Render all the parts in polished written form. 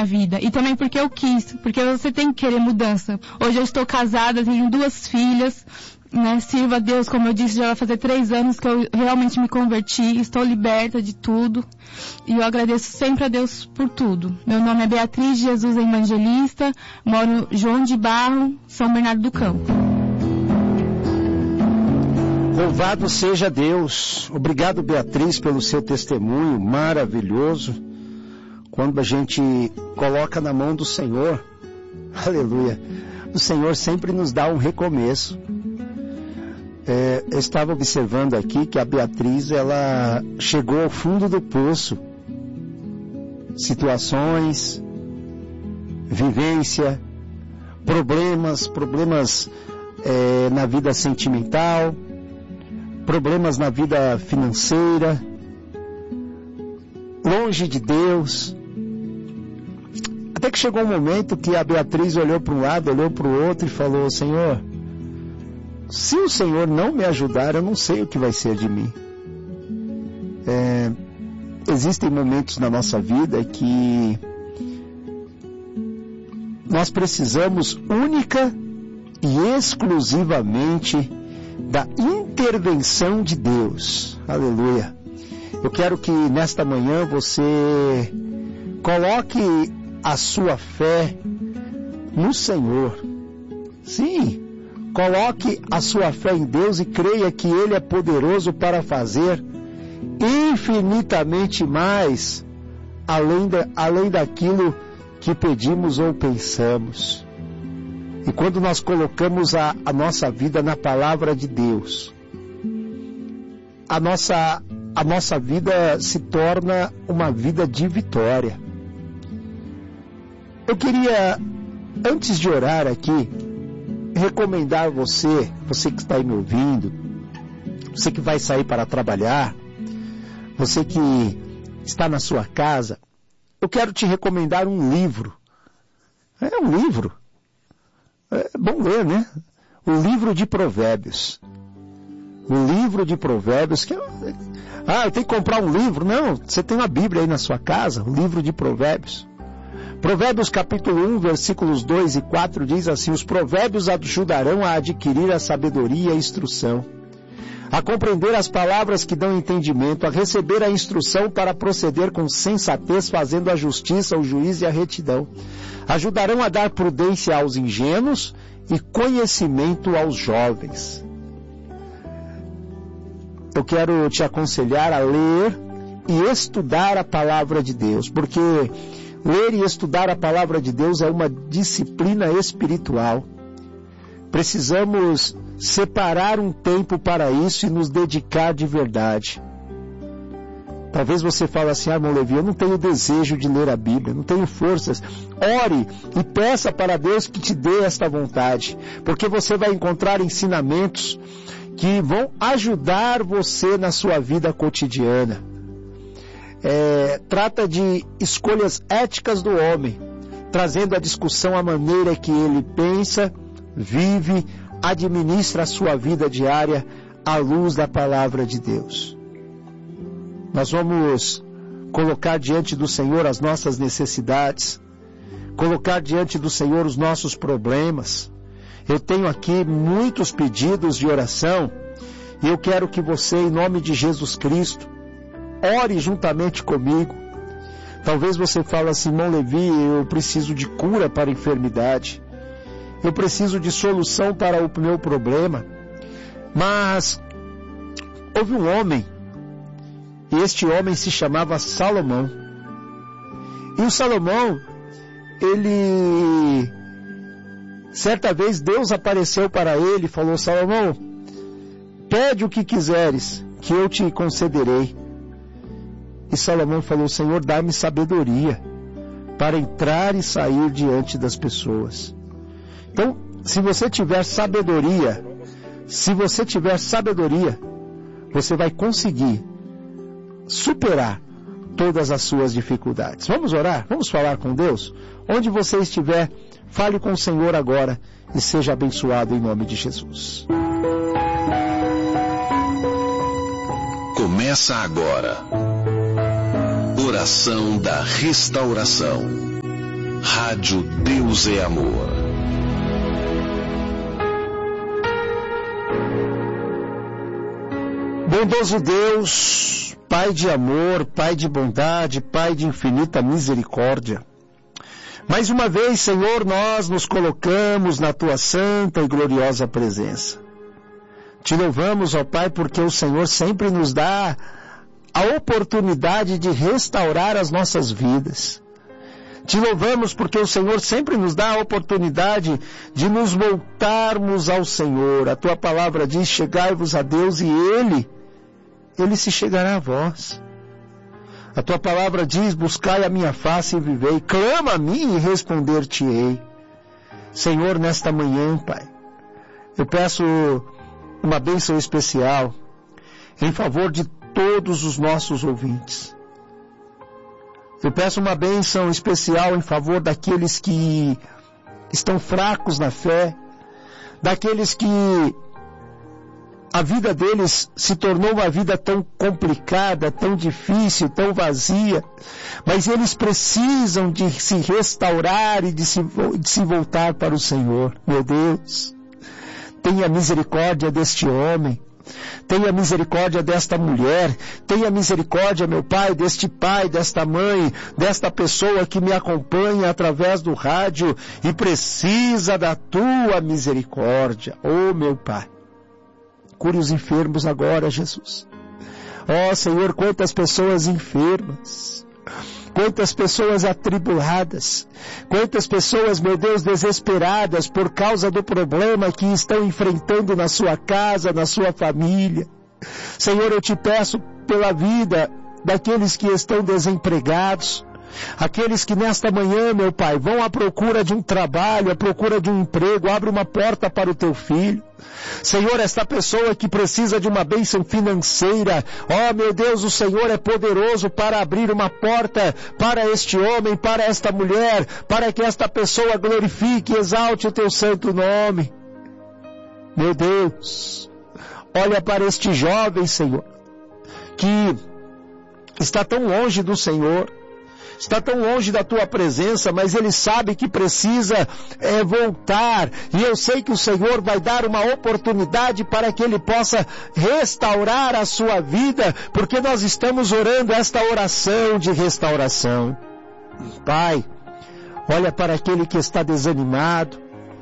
minha vida. E também porque eu quis, porque você tem que querer mudança. Hoje eu estou casada, tenho 2 filhas, né? Sirvo a Deus, como eu disse, já vai fazer 3 anos que eu realmente me converti, estou liberta de tudo. E eu agradeço sempre a Deus por tudo. Meu nome é Beatriz Jesus Evangelista, moro em João de Barro, São Bernardo do Campo. Louvado seja Deus. Obrigado, Beatriz, pelo seu testemunho maravilhoso. Quando a gente coloca na mão do Senhor, aleluia, o Senhor sempre nos dá um recomeço. Eu estava observando aqui que a Beatriz, ela chegou ao fundo do poço. Situações, vivência, problemas na vida sentimental, problemas na vida financeira, longe de Deus. Até que chegou um momento que a Beatriz olhou para um lado, olhou para o outro e falou: Senhor, se o Senhor não me ajudar, eu não sei o que vai ser de mim. Existem momentos na nossa vida que nós precisamos única e exclusivamente da intervenção de Deus. Aleluia. Eu quero que nesta manhã você coloque a sua fé no Senhor. Sim, coloque a sua fé em Deus e creia que Ele é poderoso para fazer infinitamente mais além daquilo que pedimos ou pensamos. E quando nós colocamos a nossa vida na palavra de Deus, a nossa vida se torna uma vida de vitória. Eu queria, antes de orar aqui, recomendar você que está aí me ouvindo, você que vai sair para trabalhar, você que está na sua casa, eu quero te recomendar um livro. É um livro. É bom ler, né? O livro de Provérbios. O livro de Provérbios, que eu tenho que comprar um livro. Não, você tem uma Bíblia aí na sua casa, o livro de Provérbios. Provérbios capítulo 1, versículos 2 e 4 diz assim: os provérbios ajudarão a adquirir a sabedoria e a instrução, a compreender as palavras que dão entendimento, a receber a instrução para proceder com sensatez, fazendo a justiça, o juízo e a retidão. Ajudarão a dar prudência aos ingênuos e conhecimento aos jovens. Eu quero te aconselhar a ler e estudar a palavra de Deus, porque ler e estudar a palavra de Deus é uma disciplina espiritual. Precisamos separar um tempo para isso e nos dedicar de verdade. Talvez você fale assim: irmão Levi, eu não tenho desejo de ler a Bíblia, não tenho forças. Ore e peça para Deus que te dê esta vontade, porque você vai encontrar ensinamentos que vão ajudar você na sua vida cotidiana. Trata de escolhas éticas do homem, trazendo à discussão a maneira que ele pensa, vive, administra a sua vida diária à luz da palavra de Deus. Nós vamos colocar diante do Senhor as nossas necessidades, colocar diante do Senhor os nossos problemas. Eu tenho aqui muitos pedidos de oração e eu quero que você, em nome de Jesus Cristo, ore juntamente comigo. Talvez você fale assim: irmão Levi, eu preciso de cura para a enfermidade, eu preciso de solução para o meu problema. Mas houve um homem, e este homem se chamava Salomão. E o Salomão, certa vez Deus apareceu para ele e falou: Salomão, pede o que quiseres, que eu te concederei. E Salomão falou: Senhor, dá-me sabedoria para entrar e sair diante das pessoas. Então, se você tiver sabedoria, você vai conseguir superar todas as suas dificuldades. Vamos orar? Vamos falar com Deus? Onde você estiver, fale com o Senhor agora e seja abençoado em nome de Jesus. Começa agora. Oração da Restauração. Rádio Deus é Amor. Bondoso Deus, Pai de amor, Pai de bondade, Pai de infinita misericórdia. Mais uma vez, Senhor, nós nos colocamos na Tua santa e gloriosa presença. Te louvamos, ó Pai, porque o Senhor sempre nos dá a oportunidade de restaurar as nossas vidas. Te louvamos porque o Senhor sempre nos dá a oportunidade de nos voltarmos ao Senhor. A Tua palavra diz, chegai-vos a Deus e Ele se chegará a vós. A Tua palavra diz, buscai a minha face e vivei. Clama a mim e responder-te-ei. Senhor, nesta manhã, Pai, eu peço uma bênção especial em favor de todos os nossos ouvintes. Eu peço uma bênção especial em favor daqueles que estão fracos na fé, daqueles que a vida deles se tornou uma vida tão complicada, tão difícil, tão vazia, mas eles precisam de se restaurar e de se voltar para o Senhor. Meu Deus, tenha misericórdia deste homem, tenha misericórdia desta mulher, tenha misericórdia, meu Pai, deste pai, desta mãe, desta pessoa que me acompanha através do rádio e precisa da Tua misericórdia. Oh, meu Pai, cure os enfermos agora, Jesus. Oh, Senhor, quantas pessoas enfermas, quantas pessoas atribuladas, quantas pessoas, meu Deus, desesperadas por causa do problema que estão enfrentando na sua casa, na sua família. Senhor, eu te peço pela vida daqueles que estão desempregados, aqueles que nesta manhã, meu Pai, vão à procura de um trabalho, à procura de um emprego, abre uma porta para o Teu filho. Senhor, esta pessoa que precisa de uma bênção financeira, ó meu Deus, o Senhor é poderoso para abrir uma porta para este homem, para esta mulher, para que esta pessoa glorifique e exalte o Teu santo nome. Meu Deus, olha para este jovem, Senhor, que está tão longe do Senhor, está tão longe da Tua presença, mas ele sabe que precisa voltar, e eu sei que o Senhor vai dar uma oportunidade para que ele possa restaurar a sua vida, porque nós estamos orando esta oração de restauração. Pai, olha para aquele que está desanimado,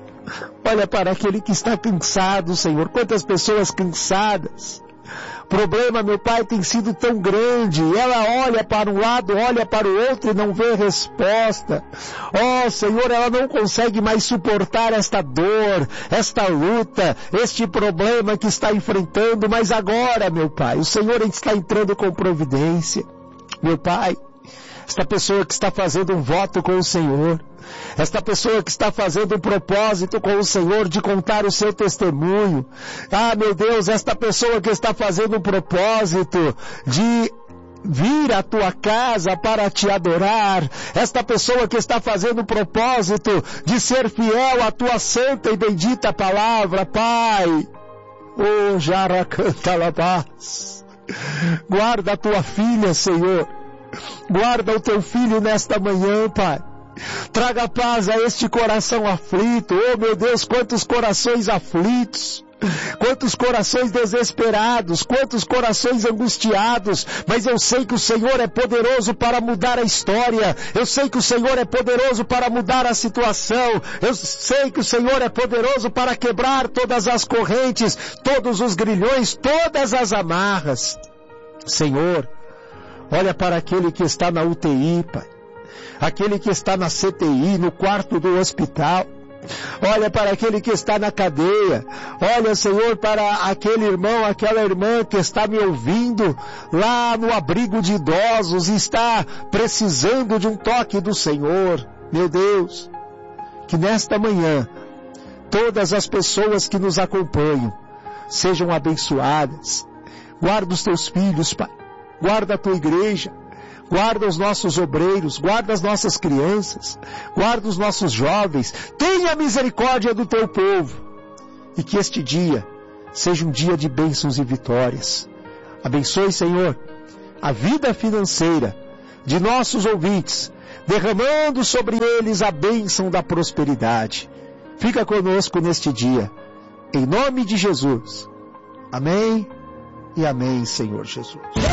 olha para aquele que está cansado, Senhor, quantas pessoas cansadas. O problema, meu Pai, tem sido tão grande, ela olha para um lado, olha para o outro e não vê resposta. Oh, Senhor, ela não consegue mais suportar esta dor, esta luta, este problema que está enfrentando, mas agora, meu Pai, o Senhor está entrando com providência. Meu Pai, esta pessoa que está fazendo um voto com o Senhor, esta pessoa que está fazendo um propósito com o Senhor de contar o seu testemunho. Ah, meu Deus, esta pessoa que está fazendo um propósito de vir à Tua casa para Te adorar. Esta pessoa que está fazendo um propósito de ser fiel à Tua santa e bendita palavra, Pai. Oh, Jaracantalabás. Guarda a Tua filha, Senhor. Guarda o Teu filho nesta manhã, Pai. Traga paz a este coração aflito. Oh, meu Deus, quantos corações aflitos, quantos corações desesperados, quantos corações angustiados, mas eu sei que o Senhor é poderoso para mudar a história, eu sei que o Senhor é poderoso para mudar a situação, eu sei que o Senhor é poderoso para quebrar todas as correntes, todos os grilhões, todas as amarras. Senhor, olha para aquele que está na UTI, Pai, aquele que está na CTI, no quarto do hospital. Olha para aquele que está na cadeia. Olha, Senhor, para aquele irmão, aquela irmã que está me ouvindo lá no abrigo de idosos e está precisando de um toque do Senhor. Meu Deus, que nesta manhã todas as pessoas que nos acompanham sejam abençoadas. Guarda os Teus filhos, Pai. Guarda a Tua igreja. Guarda os nossos obreiros, guarda as nossas crianças, guarda os nossos jovens. Tenha misericórdia do Teu povo. E que este dia seja um dia de bênçãos e vitórias. Abençoe, Senhor, a vida financeira de nossos ouvintes, derramando sobre eles a bênção da prosperidade. Fica conosco neste dia, em nome de Jesus. Amém e amém, Senhor Jesus.